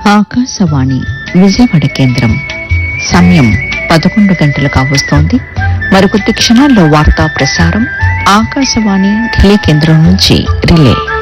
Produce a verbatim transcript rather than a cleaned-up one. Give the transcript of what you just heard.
ఆకాశవాణి విజయవాడ కేంద్రం. సమయం పదకొండు గంటలు కావస్తోంది. మరికొద్ది క్షణాల్లో వార్తా ప్రసారం ఆకాశవాణి ఢిల్లీ కేంద్రం నుంచి రిలే.